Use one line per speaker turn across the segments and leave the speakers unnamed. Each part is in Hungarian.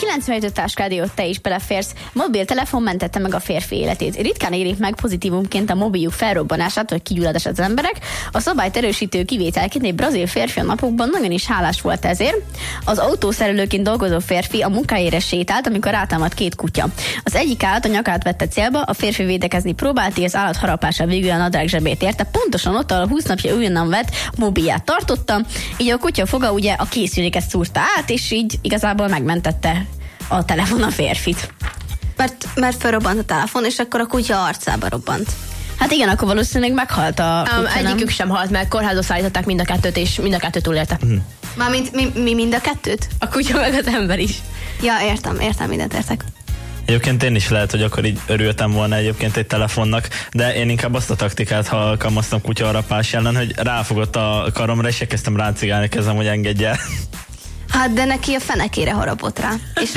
97 táskádiót te is beleférsz. Mobiltelefon mentette meg a férfi életét. Ritkán érik meg pozitívumként a mobiljuk felrobbanását vagy kigyulladását az emberek. A szabályt erősítő kivételként egy brazil férfi a napokban nagyon is hálás volt ezért. Az autószerelőként dolgozó férfi a munkájára sétált, amikor rátámadt két kutya. Az egyik állat a nyakát vette célba, a férfi védekezni próbált, és az állat harapása végül a nadrág zsebét érte. Pontosan ott, ahol 20 napja újonnan vett mobilját tartotta, így a kutya foga ugye a készüléket szúrta át, és így igazából megmentette a telefon a férfit.
Mert felrobbant a telefon, és akkor a kutya arcába robbant.
Hát igen, akkor valószínűleg meghalt a kutya,
egyikük sem halt meg, kórházba szállították mind a kettőt, és mind a kettő túlélte.
Mármint mi mind a kettőt?
A kutya meg az ember is.
Ja, értem, mindent értek.
Egyébként én is lehet, hogy akkor így örültem volna egyébként egy telefonnak, de én inkább azt a taktikát alkalmaztam kutyaharapás ellen, hogy ráfogott a karomra, és elkezdtem ráncigálni kezem, hogy engedje el.
Hát de neki a fenekére harapott rá. És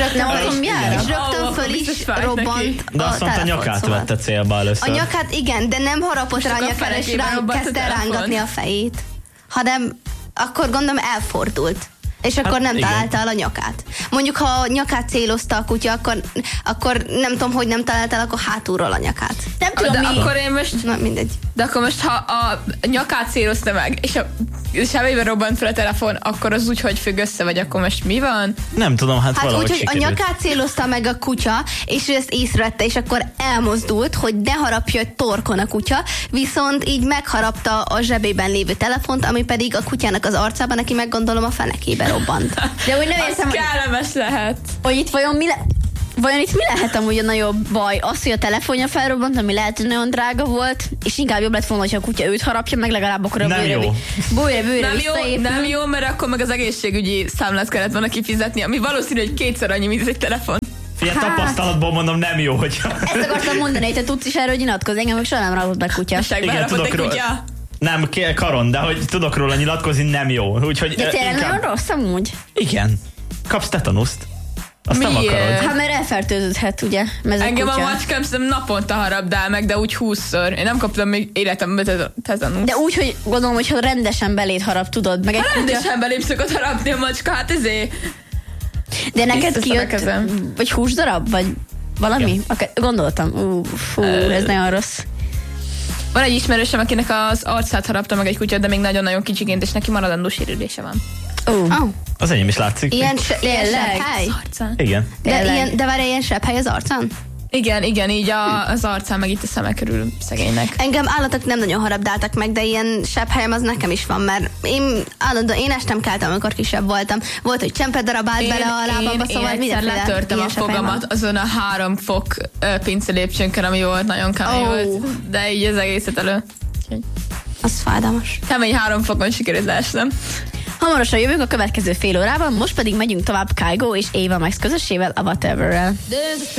rögtön föl is robbant.
De azt mondta, a nyakát vette célba először.
A nyakát igen, de nem harapott rá a nyakára, és kezdte rángatni a fejét. Hanem akkor gondolom elfordult. És akkor nem találta el a nyakát. Mondjuk, ha a nyakát célozta a kutya, akkor nem tudom, hogy nem találta el, akkor hátulról a nyakát.
Nem tudom,
de akkor én most...
Na, mindegy.
De akkor most, ha a nyakát célozta meg, és a sebébe robbant fel a telefon, akkor az úgy, hogy függ össze, vagy akkor most mi van?
Nem tudom, hát valahogy
úgy, hogy
sikerült.
a nyakát célozta meg a kutya, és ő ezt észrevette, és akkor elmozdult, hogy ne harapja egy torkon a kutya, viszont így megharapta a zsebében lévő telefont, ami pedig a kutyának az arcában, neki meggondolom a fenekébe robbant.
De úgy nem értem,
kellemes lehet.
Hogy itt vajon itt mi lehet amúgy a nagyobb baj? Az, hogy a telefonja felrobbant, ami lehet, hogy nagyon drága volt, és inkább jobb lett volna, hogyha a kutya őt harapja, meg legalább akkor a bőre visszaépül.
Nem jó, mert akkor meg az egészségügyi számlát kellett volna kifizetni, ami valószínű, hogy kétszer annyi, mint egy telefon.
Tapasztalatból mondom, nem jó, hogy...
Ezt akartam mondani, hogy te tudsz is erről nyilatkozni, engem meg soha nem rázott meg kutya.
Igen, tudok róla. Nem, karon, de hogy tudok róla nyilatkozni, nem jó. Úgyhogy
de tényleg nagyon rossz amúgy?
Igen. Kapsz tetanuszt. Azt nem akarod.
Hát mert elfertőződhet, ugye?
Engem a macskám naponta harabdál meg, de úgy 20-szor. Én nem kaptam még életemben tetanuszt.
De úgy, hogy gondolom, hogy ha rendesen beléd harap, tudod, meg egy
rendesen belém szokott harapni a macska, hát ezért.
De neked kijött, vagy húsdarab, vagy valami? Gondoltam, ez nagyon rossz.
Van egy ismerősöm, akinek az arcát harapta meg egy kutya, de még nagyon-nagyon kicsiként, és neki maradandó sérülése van.
Az enyém is látszik.
Ilyen sepphely?
Igen.
De várj, ilyen sepphely az arcán?
Igen, így az arcán, meg itt a szeme körül szegénynek.
Engem állatok nem nagyon harabdáltak meg, de ilyen sepphelyem az nekem is van, mert én estem keltem, amikor kisebb voltam. Volt, hogy csempedarab állt bele a lábamba, szóval mindenféle.
Én letörtem a fogamat azon a 3 fok pincelépcsőnkön, ami volt, nagyon kemény volt, de így az egészet elő.
Az fájdalmas.
Kemény 3 fokon sikerült leesnem.
Hamarosan jövünk a következő fél órában, most pedig megyünk tovább Kygo és Ava Max közössével a Whatever-rel.